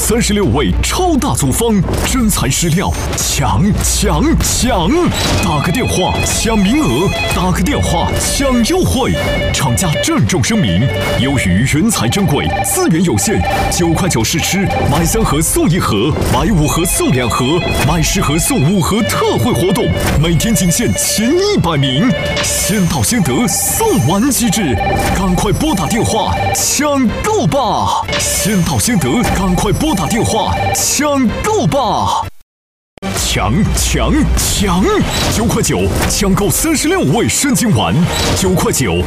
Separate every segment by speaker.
Speaker 1: 36位超大组方，真材实料，抢！打个电话抢名额，打个电话抢优惠。厂家郑重声明，由于原材珍贵，资源有限，9块9试吃，买3盒送1盒，买5盒送2盒，买10盒送5盒特惠活动，每天仅限前100名，先到先得，送完即止，赶快拨打电话抢购吧！先到先得，赶快拨打电话抢购吧！抢！9块9抢购36味生津丸，9块9，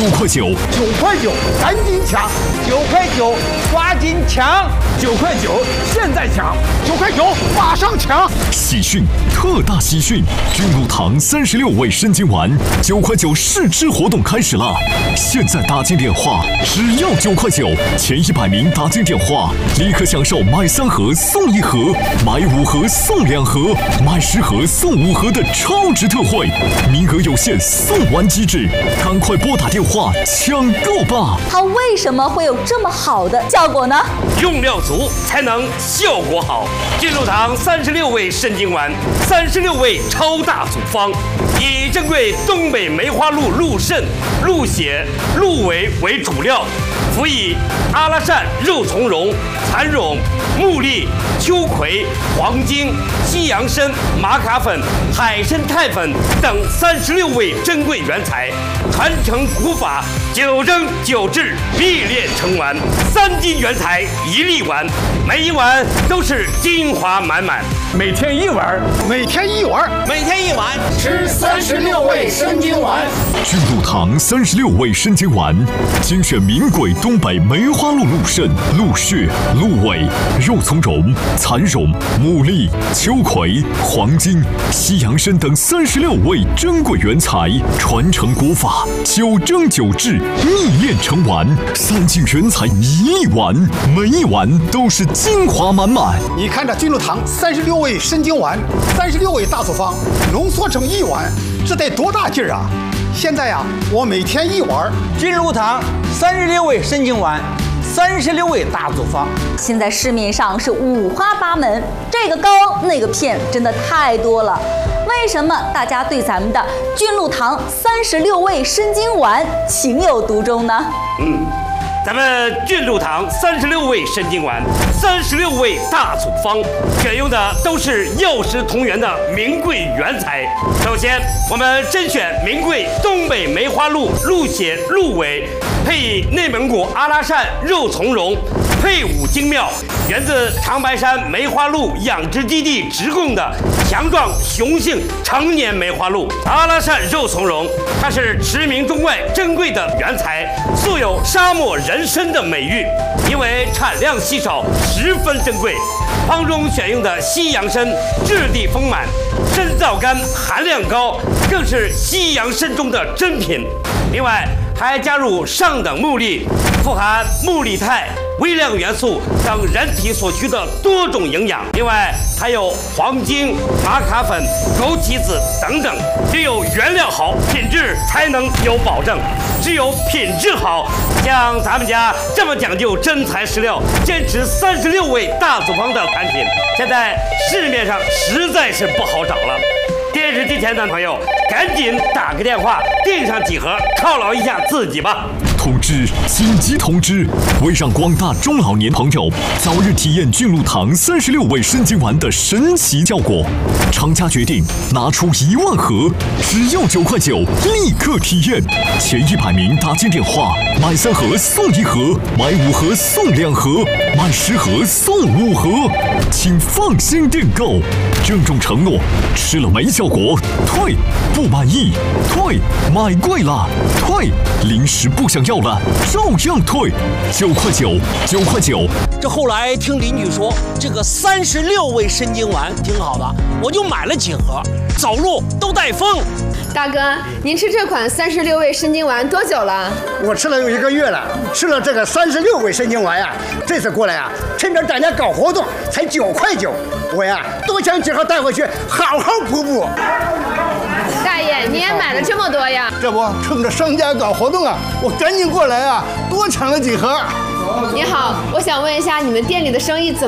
Speaker 2: 赶紧抢！9块9，抓紧抢！9块9，现在抢！9块9，马上抢！
Speaker 1: 喜讯，特大喜讯！君如堂36味生津丸9块9试吃活动开始了！现在打进电话，只要9块9，前100名打进电话，立刻享受买3盒送1盒，买5盒送2盒，买10盒送5盒的超值特惠，名额有限，送完即止，赶快拨打电话抢购吧！
Speaker 3: 它为什么会有这么好的效果呢？
Speaker 4: 用料足才能效果好。君如堂36味生津丸，36味超大组方，以珍贵东北梅花鹿鹿肾、鹿血、鹿尾为主料，辅以阿拉善肉苁蓉、蚕苇、木栗、秋葵、黄精、西洋参、玛卡粉、海参肽粉等36味珍贵原材，传承古法，9蒸9制，秘炼成丸，3斤原材1粒丸，每一碗都是精华满满。
Speaker 2: 每天1碗，
Speaker 5: 每天1碗，
Speaker 2: 吃36味生津丸。
Speaker 1: 君如堂36味生津丸，精选名贵东北梅花鹿鹿肾、鹿血、鹿尾、肉苁蓉、蚕苇、木栗、秋葵、黄精、西洋参等36味珍贵原材，传承古法，9蒸9制，秘炼成丸，3斤原材1粒丸，每一碗都是精华满满。
Speaker 5: 你看这君如堂36味生津丸，36味大组方，浓缩成1碗，这得多大劲儿啊！现在呀，我每天1碗。
Speaker 2: 君如堂36味生津丸，36味大组方。
Speaker 3: 现在市面上是五花八门，这个膏那个片，真的太多了。为什么大家对咱们的君如堂36味生津丸情有独钟呢？
Speaker 4: 咱们君如堂36味生津丸，36味大组方，选用的都是药食同源的名贵原材。首先，我们甄选名贵东北梅花鹿鹿血、鹿尾，配以内蒙古阿拉善肉苁蓉，配伍精妙，源自长白山梅花鹿养殖基地直供的强壮雄性成年梅花鹿。阿拉善肉苁蓉，它是驰名中外珍贵的原材，素有沙漠人参的美誉，因为产量稀少，十分珍贵。方中选用的西洋参质地丰满，参皂苷含量高，更是西洋参中的珍品。另外还加入上等木栗，富含木栗肽、微量元素等人体所需的多种营养。另外还有黄精、玛卡粉、枸杞子等等。只有原料好，品质才能有保证。只有品质好，像咱们家这么讲究真材实料，坚持36味大组方的产品，现在市面上实在是不好找了。电视机前的朋友，赶紧打个电话订上几盒，犒劳一下自己吧。
Speaker 1: 通知！紧急通知！为让广大中老年朋友早日体验君如堂36味生津丸的神奇效果，厂家决定拿出1万盒，只要9块9，立刻体验。前100名打进电话，买3盒送1盒，买5盒送2盒，买10盒送5盒，请放心订购。郑重承诺，吃了没效果退，不满意退，买贵了退，临时不想要了照样退，9块9，9块9。
Speaker 6: 这后来听邻居说，这个36味生津丸挺好的，我就买了几盒，走路都带风。
Speaker 7: 大哥，您吃这款36味生津丸多久了？
Speaker 5: 我吃了有1个月了，吃了这个36味生津丸呀。这次过来呀，趁着大家搞活动，才9块9，我呀多抢几盒带回去，好好补补。
Speaker 7: 大爷，你也买了这么多呀？
Speaker 5: 这不趁着商家搞活动啊，我赶紧过来啊，多抢了几盒。
Speaker 7: 你好，我想问一下，你们店里的生意怎么